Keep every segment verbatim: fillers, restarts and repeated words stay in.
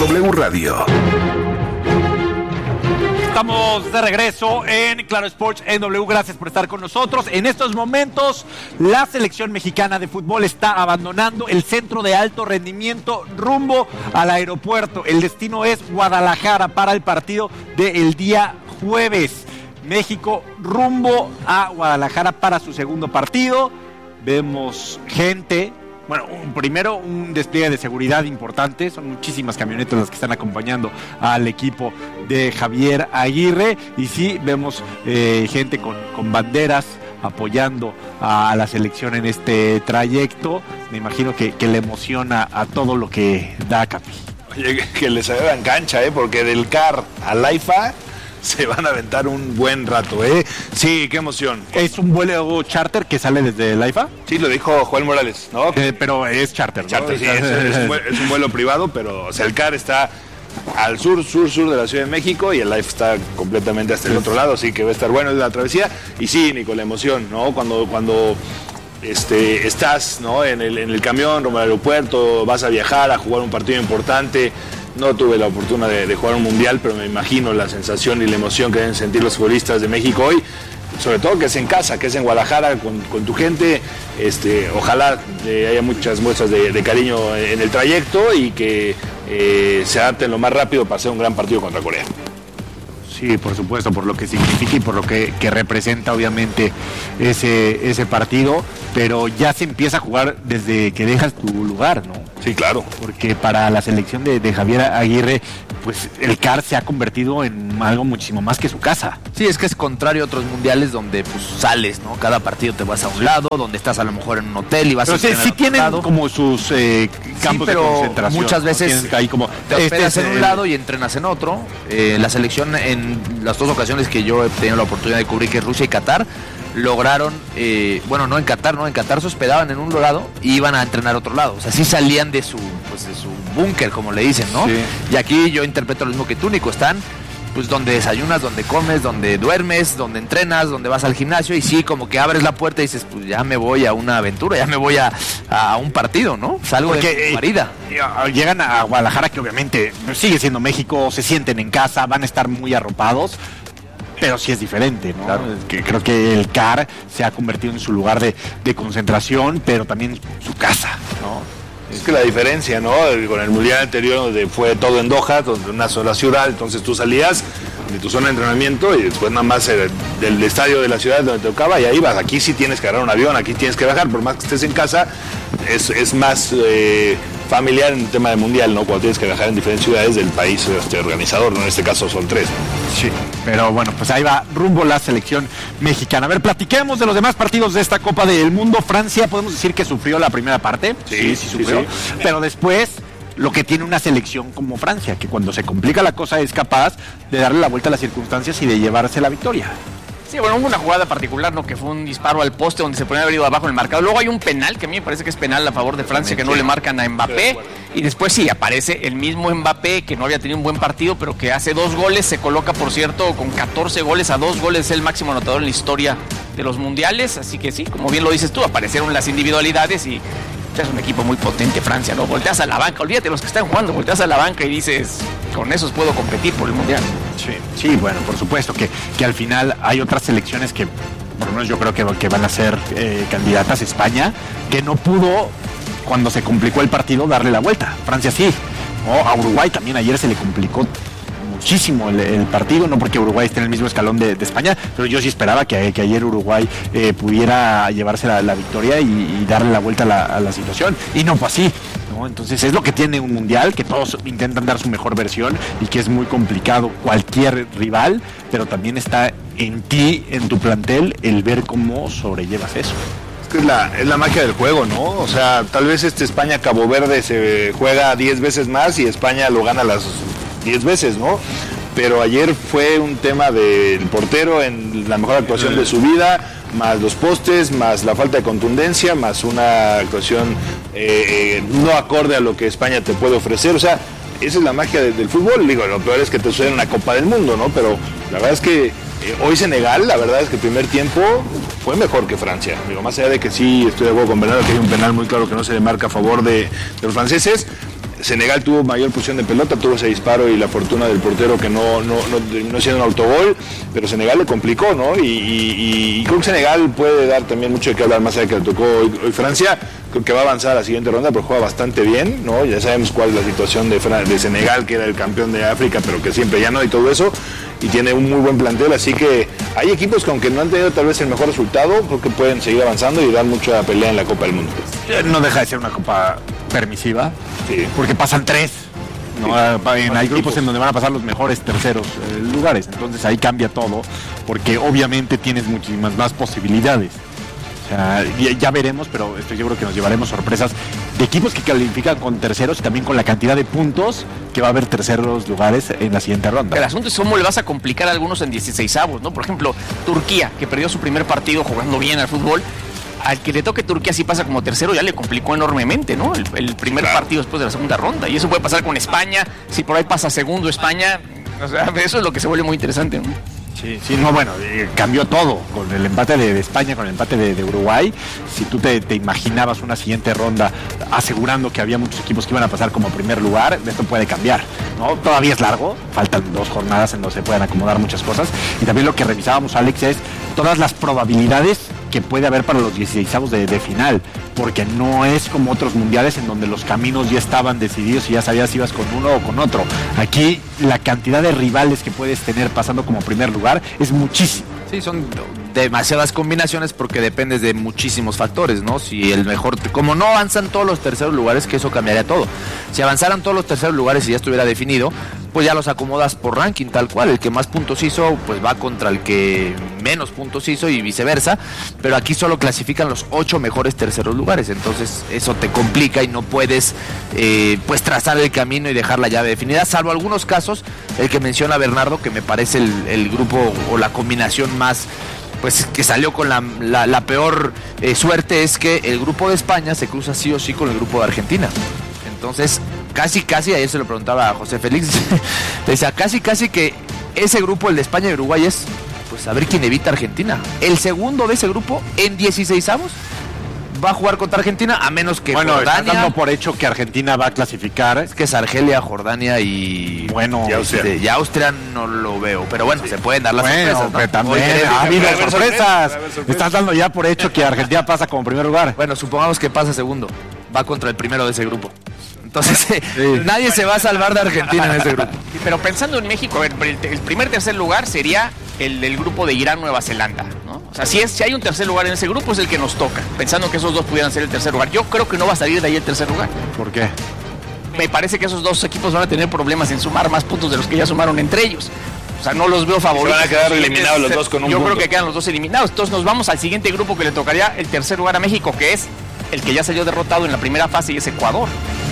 W Radio. Estamos de regreso en Claro Sports en W. Gracias por estar con nosotros. En estos momentos, la selección mexicana de fútbol está abandonando el centro de alto rendimiento rumbo al aeropuerto. El destino es Guadalajara para el partido del día jueves. México rumbo a Guadalajara para su segundo partido. Vemos gente. Bueno, un, primero un despliegue de seguridad importante, son muchísimas camionetas las que están acompañando al equipo de Javier Aguirre y sí, vemos eh, gente con, con banderas apoyando a la selección en este trayecto. Me imagino que, que le emociona a todo lo que da Capi. Oye, que les hagan cancha, ¿eh? Porque del C A R al AIFA se van a aventar un buen rato, ¿eh? Sí, qué emoción. ¿Es un vuelo charter que sale desde el AIFA? Sí, lo dijo Joel Morales, ¿no? Eh, pero es charter, ¿no? Charter, sí, es, es, un vuelo, es un vuelo privado, pero o sea, el C A R está al sur, sur, sur de la Ciudad de México y el AIFA está completamente hasta el otro lado, así que va a estar bueno la travesía. Y sí, Nico, la emoción, ¿no? Cuando, cuando este, estás, ¿no? en, el, en el camión rumbo al aeropuerto, vas a viajar, a jugar un partido importante. No tuve la oportunidad de, de jugar un mundial, pero me imagino la sensación y la emoción que deben sentir los futbolistas de México hoy, sobre todo que es en casa, que es en Guadalajara con, con tu gente. Este, ojalá eh, haya muchas muestras de, de cariño en el trayecto y que eh, se adapten lo más rápido para hacer un gran partido contra Corea. Sí, por supuesto, por lo que significa y por lo que, que representa obviamente ese, ese partido, pero ya se empieza a jugar desde que dejas tu lugar, ¿no? Sí, claro. Porque para la selección de, de Javier Aguirre, pues el C A R se ha convertido en algo muchísimo más que su casa. Sí, es que es contrario a otros mundiales donde pues sales, ¿no? Cada partido te vas a un lado, donde estás a lo mejor en un hotel y vas pero a sí, sí tienen lado. como sus eh, campos sí, pero de concentración. Muchas veces ¿no? Ahí como, te hospedas este en un lado y entrenas en otro. Eh, la selección en las dos ocasiones que yo he tenido la oportunidad de cubrir, que es Rusia y Qatar, lograron, eh, bueno, no en Qatar, no, en Qatar se hospedaban en un lado y iban a entrenar a otro lado. O sea, sí salían de su, pues, de su búnker, como le dicen, ¿no? Sí. Y aquí yo interpreto lo mismo que tú, Nico. Están, pues, donde desayunas, donde comes, donde duermes, donde entrenas, donde vas al gimnasio y sí, como que abres la puerta y dices, pues, ya me voy a una aventura, ya me voy a, a un partido, ¿no? Salgo Porque, de mi marida. Eh, llegan a Guadalajara, que obviamente sigue siendo México, se sienten en casa, van a estar muy arropados. Pero sí es diferente, ¿no? Claro. Que creo que el C A R se ha convertido en su lugar de, de concentración, pero también su casa, ¿no? Es que la diferencia, ¿no? Con el mundial anterior, donde fue todo en Doha, donde una sola ciudad, entonces tú salías de tu zona de entrenamiento y después nada más eh, del estadio de la ciudad donde te tocaba y ahí vas. Aquí sí tienes que agarrar un avión, aquí tienes que bajar, por más que estés en casa, es, es más eh, familiar en el tema del mundial, ¿no? Cuando tienes que viajar en diferentes ciudades del país este, organizador, ¿no? En este caso son tres, ¿no? Sí, pero bueno, pues ahí va rumbo la selección mexicana. A ver, platiquemos de los demás partidos de esta Copa del Mundo. Francia, podemos decir que sufrió la primera parte. Sí, sí, sí sufrió. Sí, sí. Pero después, lo que tiene una selección como Francia, que cuando se complica la cosa es capaz de darle la vuelta a las circunstancias y de llevarse la victoria. Sí, bueno, hubo una jugada particular, ¿no? Que fue un disparo al poste donde se podía haber ido abajo en el marcador. Luego hay un penal, que a mí me parece que es penal a favor de Francia, que no le marcan a Mbappé. Y después sí, aparece el mismo Mbappé, que no había tenido un buen partido, pero que hace dos goles. Se coloca, por cierto, con catorce goles a dos goles. Es el máximo anotador en la historia de los mundiales. Así que sí, como bien lo dices tú, aparecieron las individualidades y es un equipo muy potente Francia, ¿no? Volteas a la banca, olvídate los que están jugando, volteas a la banca y dices, con esos puedo competir por el mundial. Sí, sí, bueno, por supuesto que, que al final hay otras selecciones que, por lo menos yo creo que, que van a ser eh, candidatas. España, que no pudo, cuando se complicó el partido, darle la vuelta. Francia sí, ¿no? A Uruguay también ayer se le complicó muchísimo el, el partido, no porque Uruguay esté en el mismo escalón de, de España, pero yo sí esperaba que, que ayer Uruguay eh, pudiera llevarse la, la victoria y, y darle la vuelta a la, a la situación, y no fue así, ¿no? Entonces es lo que tiene un mundial, que todos intentan dar su mejor versión y que es muy complicado cualquier rival, pero también está en ti, en tu plantel, el ver cómo sobrellevas eso. Es la, es la magia del juego, ¿no? O sea, tal vez este España-Cabo Verde se juega diez veces más y España lo gana las diez veces, ¿no? Pero ayer fue un tema del portero en la mejor actuación de su vida, más los postes, más la falta de contundencia, más una actuación eh, eh, no acorde a lo que España te puede ofrecer. O sea, esa es la magia de, del fútbol. Digo, lo peor es que te sucede en una Copa del Mundo, ¿no? Pero la verdad es que eh, hoy Senegal, la verdad es que el primer tiempo fue mejor que Francia. Digo, más allá de que sí estoy de acuerdo con Bernardo que hay un penal muy claro que no se le marca a favor de, de los franceses. Senegal tuvo mayor posición de pelota, tuvo ese disparo y la fortuna del portero que no, no, no terminó siendo un autogol, pero Senegal le complicó, ¿no? Y, y, y creo que Senegal puede dar también mucho de qué hablar, más allá de que le tocó hoy, hoy Francia. Creo que va a avanzar a la siguiente ronda, pero juega bastante bien, ¿no? Ya sabemos cuál es la situación de, Fran- de Senegal, que era el campeón de África, pero que siempre ya no, y todo eso, y tiene un muy buen plantel, así que hay equipos que aunque no han tenido tal vez el mejor resultado, creo que pueden seguir avanzando y dar mucha pelea en la Copa del Mundo. No deja de ser una copa permisiva, Sí. porque pasan tres. ¿no? Sí. En, hay grupos en donde van a pasar los mejores terceros eh, lugares, entonces ahí cambia todo, porque obviamente tienes muchísimas más posibilidades. O sea, ya, ya veremos, pero estoy seguro que nos llevaremos sorpresas de equipos que califican con terceros y también con la cantidad de puntos que va a haber terceros lugares en la siguiente ronda. El asunto es cómo le vas a complicar a algunos en dieciseisavos, ¿no? Por ejemplo, Turquía, que perdió su primer partido jugando bien al fútbol. Al que le toque Turquía si pasa como tercero ya le complicó enormemente, ¿no? El, el primer Claro. partido después de la segunda ronda. Y eso puede pasar con España. Si por ahí pasa segundo España, o sea, eso es lo que se vuelve muy interesante, ¿no? Sí, sí, no, bueno, eh, cambió todo con el empate de, de España, con el empate de, de Uruguay. Si tú te, te imaginabas una siguiente ronda asegurando que había muchos equipos que iban a pasar como primer lugar, esto puede cambiar, ¿no? Todavía es largo, faltan dos jornadas en donde se puedan acomodar muchas cosas. Y también lo que revisábamos, Alex, es todas las probabilidades que puede haber para los dieciseisavos de, de final, porque no es como otros mundiales en donde los caminos ya estaban decididos y ya sabías si ibas con uno o con otro. Aquí la cantidad de rivales que puedes tener pasando como primer lugar es muchísimo. Sí, son demasiadas combinaciones porque dependes de muchísimos factores, ¿no? Si el mejor, como no avanzan todos los terceros lugares, que eso cambiaría todo. Si avanzaran todos los terceros lugares y ya estuviera definido, pues ya los acomodas por ranking tal cual. El que más puntos hizo, pues va contra el que menos puntos hizo y viceversa. Pero aquí solo clasifican los ocho mejores terceros lugares. Entonces eso te complica y no puedes eh, pues trazar el camino y dejar la llave definida. Salvo algunos casos, el que menciona Bernardo, que me parece el, el grupo o la combinación más... pues que salió con la, la, la peor eh, suerte es que el grupo de España se cruza sí o sí con el grupo de Argentina. Entonces, casi, casi, ayer se lo preguntaba a José Félix, decía, casi, casi que ese grupo, el de España y Uruguay, es pues a ver quién evita a Argentina. El segundo de ese grupo, en dieciseisavos, va a jugar contra Argentina, a menos que Bueno, estás Jordania... dando por hecho que Argentina va a clasificar. Es que es Argelia, Jordania y... Bueno, y Austria. Este, y Austria no lo veo, pero bueno, se pueden dar las Bueno, sorpresas, ¿no? pero también Hoy queremos- ha habido puede haber sorpresas. sorpresas, puede haber sorpresas. Estás dando ya por hecho que Argentina pasa como primer lugar. Bueno, supongamos que pasa segundo. Va contra el primero de ese grupo. Entonces, eh, nadie se va a salvar de Argentina en ese grupo. Pero pensando en México, a ver, el, el primer tercer lugar sería el del grupo de Irán-Nueva Zelanda, ¿no? O sea, si, es, si hay un tercer lugar en ese grupo es el que nos toca, pensando que esos dos pudieran ser el tercer lugar. Yo creo que no va a salir de ahí el tercer lugar. ¿Por qué? Me parece que esos dos equipos van a tener problemas en sumar más puntos de los que ya sumaron entre ellos. O sea, no los veo favoritos. Se van a quedar eliminados los dos con un Yo punto. creo que quedan los dos eliminados. Entonces nos vamos al siguiente grupo que le tocaría el tercer lugar a México, que es el que ya salió derrotado en la primera fase y es Ecuador.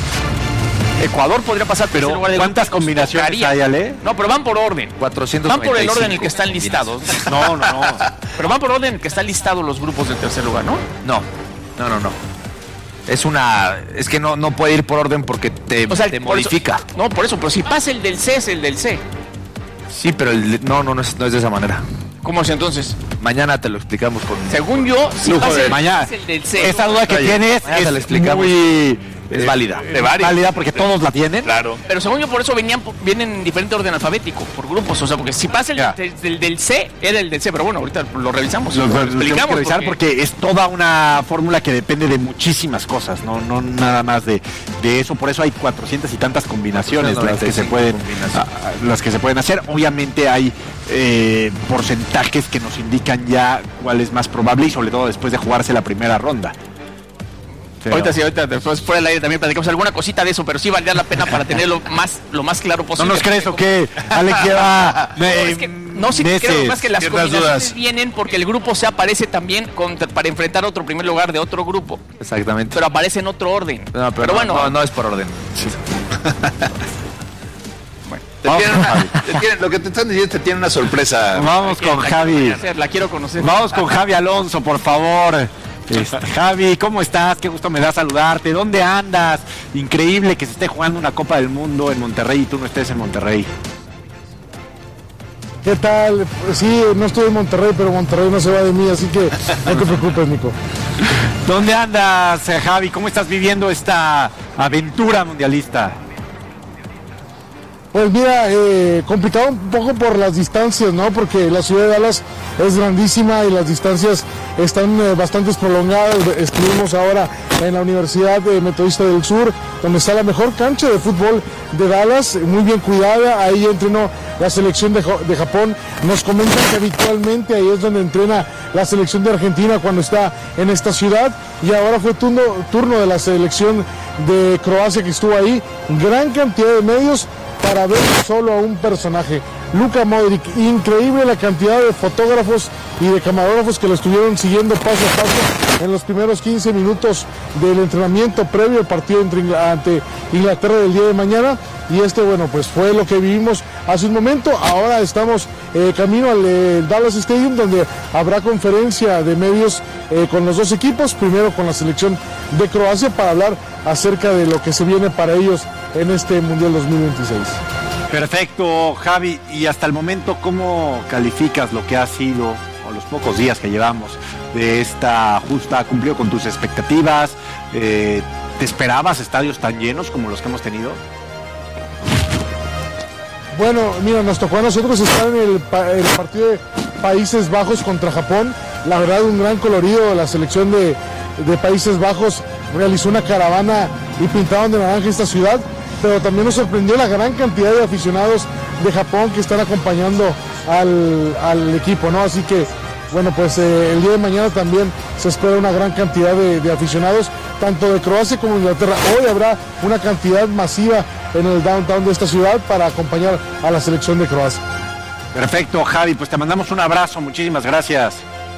Ecuador podría pasar Pero, tercer lugar del ¿cuántas grupo, nos combinaciones tocaría. hay, Ale? No, pero van por orden. cuatrocientos Van por el orden en el noventa y cinco que están listados. No, no, no. Pero van por orden en el que están listados los grupos del tercer lugar, ¿no? No, no, no, no. Es una... Es que no, no puede ir por orden porque te, O sea, te por eso- modifica. no, por eso, pero si pasa el del C, es el del C. Sí, pero el, no, no, no es, no es de esa manera. ¿Cómo es entonces? Mañana te lo explicamos con... Según yo, si Lujo pasa de el, mañana. es el del C. Esa duda que Oye, tienes mañana te es la explicamos. muy... Es eh, válida. eh, válida porque todos la tienen. Claro. Pero según yo, por eso venían vienen en diferente orden alfabético, por grupos. O sea, porque si pasa el Ya. del, del- del C, era el del C. Pero bueno, ahorita lo revisamos. Lo, lo- lo tenemos explicamos. que revisar porque... es toda una fórmula que depende de muchísimas cosas, no, no nada más de, de eso. Por eso hay cuatrocientas y tantas combinaciones las que se pueden combinaciones. a- a- las que se pueden hacer. Obviamente hay eh, porcentajes que nos indican ya cuál es más probable y sobre todo después de jugarse la primera ronda. Pero- Ahorita sí, ahorita después fuera del aire también platicamos alguna cosita de eso, pero sí valdría la pena para tenerlo más, lo más claro ¿No posible. nos crees o qué? Alex lleva No, es que, no, sí meses. creo más que las Ciertas combinaciones dudas. vienen porque el grupo se aparece también contra- para enfrentar otro primer lugar de otro grupo, Exactamente. pero aparece en otro orden. No, pero, pero no, bueno, no, no es por orden. Te tienen una- te tienen- lo que te están diciendo te tiene una sorpresa. Vamos con la Javi. quiero conocer, la quiero conocer. Vamos con Javi Alonso, por favor. Este, Javi, ¿cómo estás? Qué gusto me da saludarte. ¿Dónde andas? Increíble que se esté jugando una Copa del Mundo en Monterrey y tú no estés en Monterrey. ¿Qué tal? Pues sí, no estoy en Monterrey, pero Monterrey no se va de mí, así que no te preocupes, Nico. ¿Dónde andas, eh, Javi? ¿Cómo estás viviendo esta aventura mundialista? Pues mira, eh, complicado un poco por las distancias, ¿no? Porque la ciudad de Dallas es grandísima y las distancias están eh, bastante prolongadas. Estuvimos ahora en la Universidad de Metodista del Sur, donde está la mejor cancha de fútbol de Dallas, muy bien cuidada. Ahí entrenó la selección de, de Japón. Nos comentan que habitualmente ahí es donde entrena la selección de Argentina cuando está en esta ciudad. Y ahora fue turno, turno de la selección de Croacia que estuvo ahí. Gran cantidad de medios para ver solo a un personaje, Luka Modric. Increíble la cantidad de fotógrafos y de camarógrafos que lo estuvieron siguiendo paso a paso en los primeros quince minutos del entrenamiento previo al partido entre Ingl- ante Inglaterra del día de mañana. Y este, bueno, pues fue lo que vivimos hace un momento. Ahora estamos eh, camino al eh, Dallas Stadium, donde habrá conferencia de medios eh, con los dos equipos, primero con la selección de Croacia, para hablar acerca de lo que se viene para ellos en este Mundial dos mil veintiséis. Perfecto, Javi. Y hasta el momento, ¿cómo calificas lo que ha sido, o los pocos días que llevamos de esta justa? ¿Ha cumplido con tus expectativas? Eh, ¿Te esperabas estadios tan llenos como los que hemos tenido? Bueno, mira, nos tocó a nosotros estar en el, pa- el partido de Países Bajos contra Japón. La verdad, un gran colorido. La selección de, de Países Bajos realizó una caravana y pintaron de naranja esta ciudad, pero también nos sorprendió la gran cantidad de aficionados de Japón que están acompañando al, al equipo, ¿no? Así que, bueno, pues eh, el día de mañana también se espera una gran cantidad de, de aficionados, tanto de Croacia como de Inglaterra. Hoy habrá una cantidad masiva en el downtown de esta ciudad para acompañar a la selección de Croacia. Perfecto, Javi, pues te mandamos un abrazo, muchísimas gracias.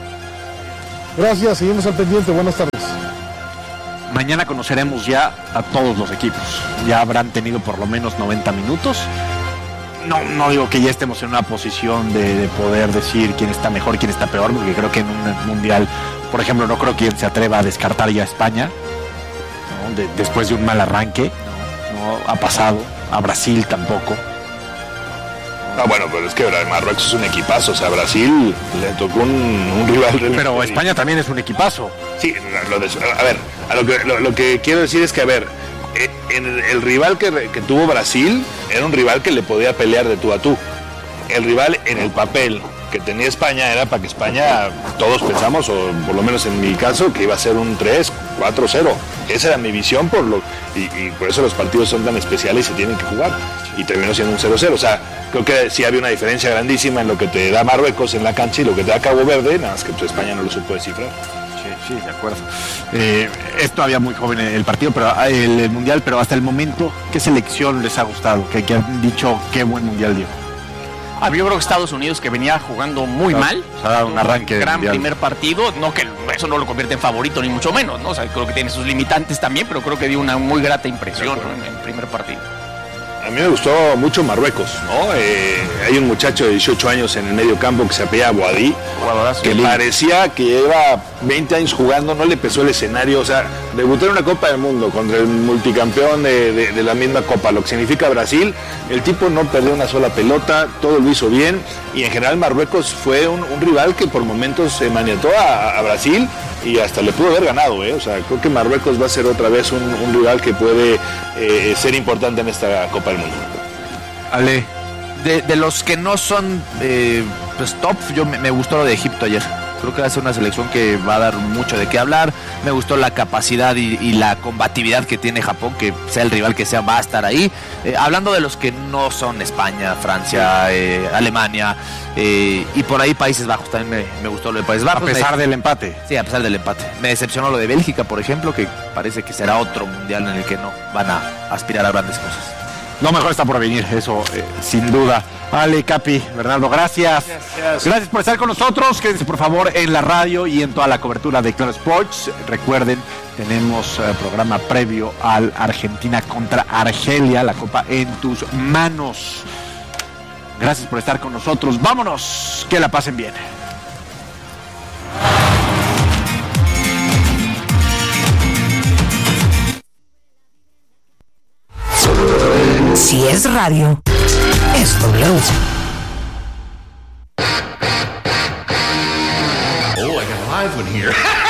Gracias, seguimos al pendiente, buenas tardes. Mañana conoceremos ya a todos los equipos. Ya habrán tenido por lo menos noventa minutos. No, no digo que ya estemos en una posición de, de poder decir quién está mejor, quién está peor, porque creo que en un mundial, por ejemplo, no creo que quien se atreva a descartar ya a España, ¿no? de, después de un mal arranque, ¿no? Ha pasado, a Brasil tampoco. Ah, bueno, pero es que Marruecos es un equipazo, o sea, Brasil le tocó un, un rival. Pero España también es un equipazo. Sí, lo de, a ver, a lo, que, lo, lo que quiero decir es que, a ver, en el, el rival que, que tuvo Brasil era un rival que le podía pelear de tú a tú. El rival en el papel que tenía España era para que España, todos pensamos, o por lo menos en mi caso, que iba a ser un tres, cuatro cero. Esa era mi visión, por lo y, y por eso los partidos son tan especiales y se tienen que jugar. Y terminó siendo un cero cero. O sea, creo que sí había una diferencia grandísima en lo que te da Marruecos en la cancha y lo que te da Cabo Verde, nada más que pues, España no lo supo descifrar. Sí, sí, de acuerdo. Eh, es todavía muy joven el partido, pero el, el mundial, pero hasta el momento, ¿qué selección les ha gustado? Que, que han dicho qué buen mundial dio. Ah, yo creo que Estados Unidos, que venía jugando muy o sea, mal, o sea, un arranque un gran mundial. primer partido, no que eso no lo convierte en favorito ni mucho menos, ¿no? O sea, creo que tiene sus limitantes también, pero creo que dio una muy grata impresión, ¿no? En el primer partido. A mí me gustó mucho Marruecos, ¿no? Eh, hay un muchacho de dieciocho años en el medio campo que se apellida Boadí, que parecía que lleva veinte años jugando, no le pesó el escenario, o sea, debutó en una Copa del Mundo contra el multicampeón de, de, de la misma Copa, lo que significa Brasil. El tipo no perdió una sola pelota, todo lo hizo bien, y en general Marruecos fue un, un rival que por momentos se maniató a, a Brasil y hasta le pudo haber ganado, ¿eh? O sea, creo que Marruecos va a ser otra vez un, un rival que puede eh, ser importante en esta Copa del Mundo. Ale. De, de los que no son eh, pues top, yo me, me gustó lo de Egipto ayer. Creo que va a ser una selección que va a dar mucho de qué hablar. Me gustó la capacidad y, y la combatividad que tiene Japón, que sea el rival que sea, va a estar ahí. Eh, hablando de los que no son España, Francia, eh, Alemania eh, y por ahí Países Bajos, también me, me gustó lo de Países Bajos. A pesar me, del empate. Sí, a pesar del empate. Me decepcionó lo de Bélgica, por ejemplo, que parece que será otro mundial en el que no van a aspirar a grandes cosas. Lo mejor está por venir, eso eh, sin duda. Ale, Capi, Bernardo, gracias. gracias. Gracias por estar con nosotros. Quédense por favor en la radio y en toda la cobertura de Claro Sports. Recuerden, tenemos eh, programa previo al Argentina contra Argelia, la Copa en tus manos. Gracias por estar con nosotros. Vámonos, que la pasen bien. Si es radio, es W. Oh, I got a live one here.